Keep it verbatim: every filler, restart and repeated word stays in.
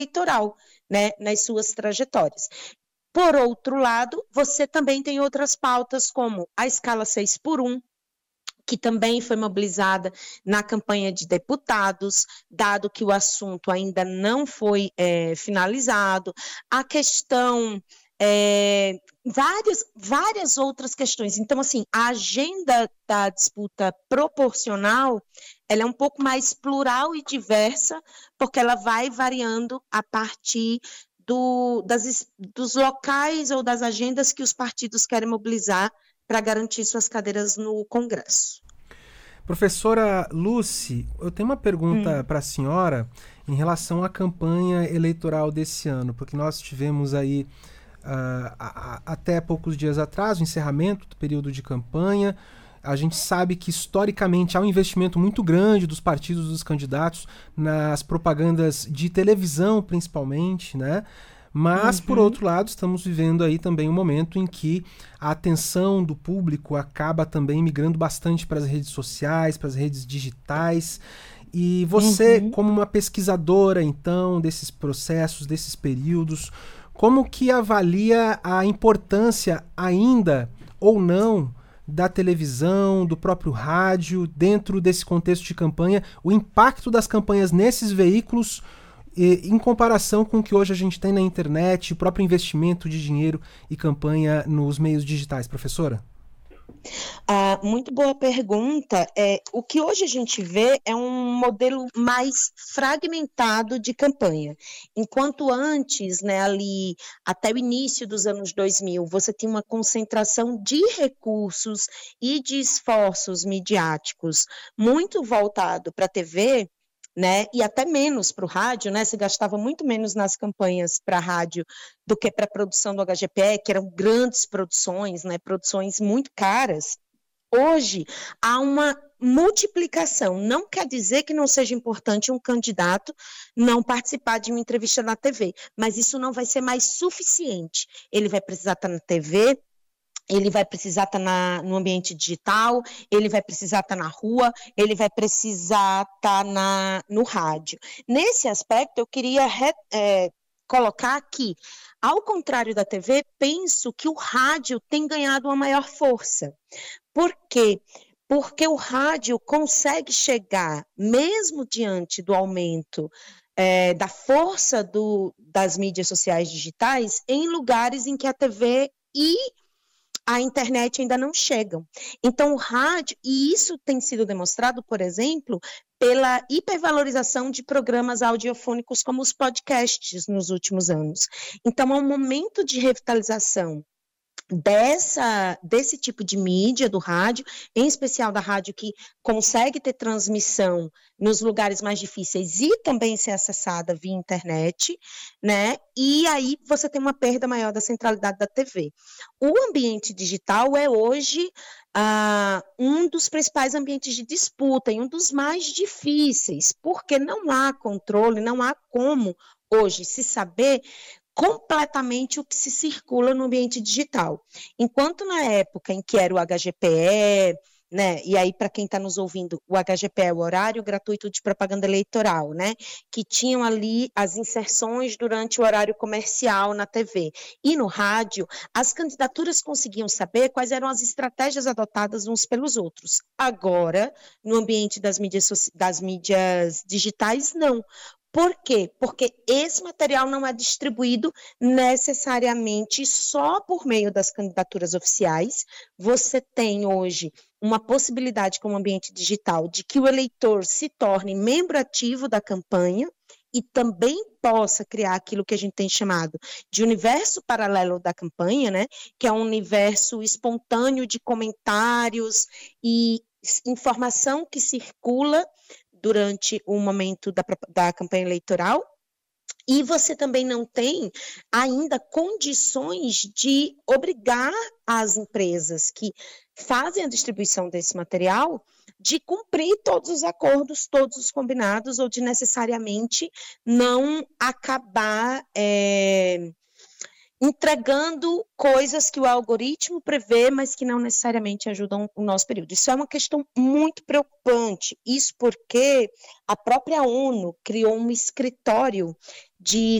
eleitoral, né, nas suas trajetórias. Por outro lado, você também tem outras pautas, como a escala seis por um, que também foi mobilizada na campanha de deputados, dado que o assunto ainda não foi é, finalizado, a questão, é, várias, várias outras questões. Então, assim, a agenda da disputa proporcional, ela é um pouco mais plural e diversa, porque ela vai variando a partir do, das, dos locais ou das agendas que os partidos querem mobilizar para garantir suas cadeiras no Congresso. Professora Lucy, eu tenho uma pergunta Hum. para a senhora em relação à campanha eleitoral desse ano, porque nós tivemos aí, uh, a, a, até poucos dias atrás, o encerramento do período de campanha. A gente sabe que, historicamente, há um investimento muito grande dos partidos, dos candidatos, nas propagandas de televisão, principalmente, né? Mas, uhum. por outro lado, estamos vivendo aí também um momento em que a atenção do público acaba também migrando bastante para as redes sociais, para as redes digitais. E você, uhum. como uma pesquisadora, então, desses processos, desses períodos, como que avalia a importância ainda ou não da televisão, do próprio rádio, dentro desse contexto de campanha, o impacto das campanhas nesses veículos e, em comparação com o que hoje a gente tem na internet, o próprio investimento de dinheiro e campanha nos meios digitais, professora? Ah, muito boa pergunta. É, o que hoje a gente vê é um modelo mais fragmentado de campanha. Enquanto antes, né, ali até o início dos anos dois mil, você tinha uma concentração de recursos e de esforços midiáticos muito voltado para a T V, né, e até menos para o rádio, né, se gastava muito menos nas campanhas para a rádio do que para a produção do H G P E, que eram grandes produções, né, produções muito caras. Hoje há uma multiplicação, não quer dizer que não seja importante um candidato não participar de uma entrevista na T V, mas isso não vai ser mais suficiente. Ele vai precisar estar na T V, ele vai precisar estar na, no ambiente digital, ele vai precisar estar na rua, ele vai precisar estar na, no rádio. Nesse aspecto, eu queria re, é, colocar aqui, ao contrário da T V, penso que o rádio tem ganhado uma maior força. Por quê? Porque o rádio consegue chegar, mesmo diante do aumento é, da força do, das mídias sociais digitais, em lugares em que a T V e a internet ainda não chegam. Então, o rádio, e isso tem sido demonstrado, por exemplo, pela hipervalorização de programas audiofônicos como os podcasts nos últimos anos. Então, é um momento de revitalização dessa, desse tipo de mídia do rádio, em especial da rádio que consegue ter transmissão nos lugares mais difíceis e também ser acessada via internet, né? E aí você tem uma perda maior da centralidade da T V. O ambiente digital é hoje ah, um dos principais ambientes de disputa e um dos mais difíceis, porque não há controle, não há como hoje se saber completamente o que se circula no ambiente digital. Enquanto na época em que era o H G P E, né, e aí para quem está nos ouvindo, o H G P E é o horário gratuito de propaganda eleitoral, né, que tinham ali as inserções durante o horário comercial na T V. E no rádio, as candidaturas conseguiam saber quais eram as estratégias adotadas uns pelos outros. Agora, no ambiente das mídias, das mídias digitais, não. Por quê? Porque esse material não é distribuído necessariamente só por meio das candidaturas oficiais. Você tem hoje uma possibilidade com o ambiente digital de que o eleitor se torne membro ativo da campanha e também possa criar aquilo que a gente tem chamado de universo paralelo da campanha, né? Que é um universo espontâneo de comentários e informação que circula durante o momento da, da campanha eleitoral, e você também não tem ainda condições de obrigar as empresas que fazem a distribuição desse material de cumprir todos os acordos, todos os combinados, ou de necessariamente não acabar é, entregando coisas que o algoritmo prevê, mas que não necessariamente ajudam o nosso período. Isso é uma questão muito preocupante. Isso porque a própria ONU criou um escritório de